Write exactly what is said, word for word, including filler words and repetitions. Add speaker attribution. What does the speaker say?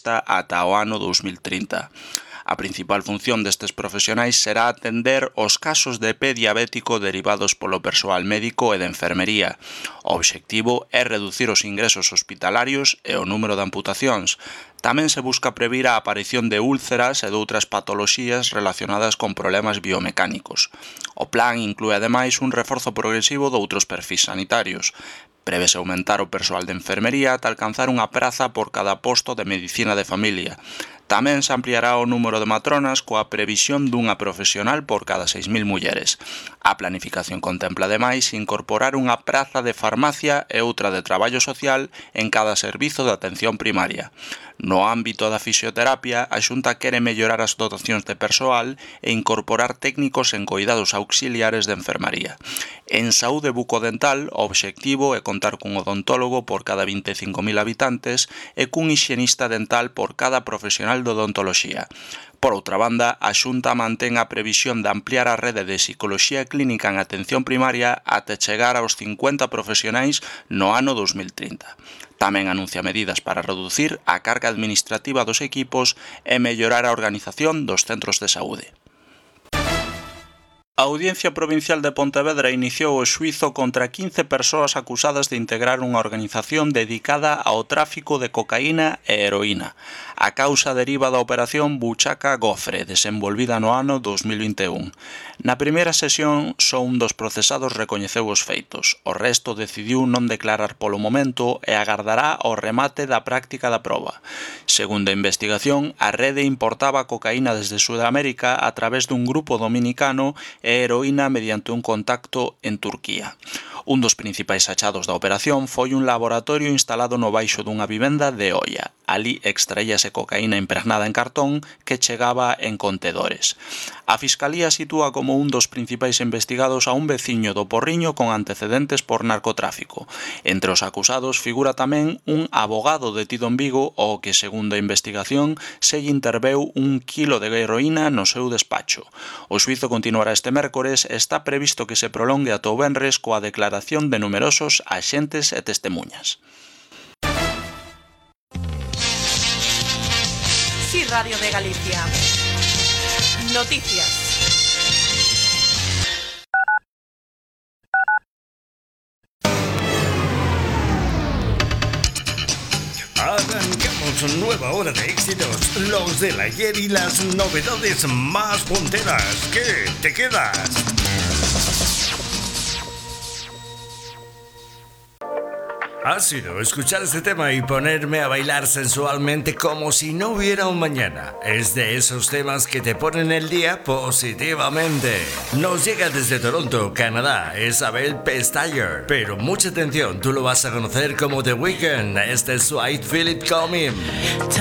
Speaker 1: prevista ata o ano dous mil trinta. A principal función destes profesionais será atender os casos de pé diabético derivados polo persoal médico e de enfermería. O obxectivo é reducir os ingresos hospitalarios e o número de amputacións. Tamén se busca previr a aparición de úlceras e de outras patoloxías relacionadas con problemas biomecánicos. O plan inclúe ademais un reforzo progresivo de outros perfis sanitarios. Prevese aumentar o persoal de enfermería ata alcanzar unha praza por cada posto de medicina de familia. Tamén se ampliará o número de matronas coa previsión dunha profesional por cada seis mil mulleres. A planificación contempla ademais incorporar unha praza de farmacia e outra de traballo social en cada servizo de atención primaria. No ámbito da fisioterapia, a Xunta quere mellorar as dotacións de persoal e incorporar técnicos en coidados auxiliares de enfermaría. En saúde bucodental, o obxectivo é contar cun odontólogo por cada vinte e cinco mil habitantes e cun hixienista dental por cada profesional de odontoloxía. Por outra banda, a Xunta mantén a previsión de ampliar a rede de psicoloxía clínica en atención primaria até chegar aos cincuenta profesionais no ano dous mil trinta. Tamén anuncia medidas para reducir a carga administrativa dos equipos e mellorar a organización dos centros de saúde. A Audiencia Provincial de Pontevedra iniciou o xuízo contra quince persoas acusadas de integrar unha organización dedicada ao tráfico de cocaína e heroína. A causa deriva da operación Buchaca Gofre, desenvolvida no ano dous mil vinte e un. Na primeira sesión, só un dos procesados recoñeceu os feitos. O resto decidiu non declarar polo momento e agardará o remate da práctica da proba. Segundo a investigación, a rede importaba cocaína desde Sudamérica a través dun grupo dominicano e heroína mediante un contacto en Turquía. Un dos principais achados da operación foi un laboratorio instalado no baixo dunha vivenda de Oia. Ali extraíase cocaína impregnada en cartón que chegaba en contedores. A Fiscalía sitúa como un dos principais investigados a un veciño do Porriño con antecedentes por narcotráfico. Entre os acusados figura tamén un abogado detido en Vigo ao que, segundo a investigación, se lle interveu un quilo de heroína no seu despacho. O xuízo continuará este mércores e está previsto que se prolongue ata o venres coa declaración de numerosos axentes e testemuñas.
Speaker 2: Sí, Radio de Galicia. Noticias.
Speaker 3: Arrancamos nueva hora de éxitos, los del ayer y las novedades más punteras. ¿Qué te quedas? Ha sido escuchar este tema y ponerme a bailar sensualmente como si no hubiera un mañana. Es de esos temas que te ponen el día positivamente. Nos llega desde Toronto, Canadá, Isabel Pestayer. Pero mucha atención, tú lo vas a conocer como The Weeknd. Este es su I Feel It Coming.